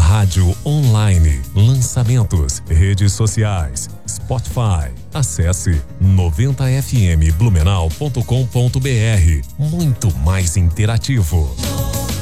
rádio online, lançamentos, redes sociais, Spotify. Acesse 90fmblumenau.com.br. Muito mais interativo.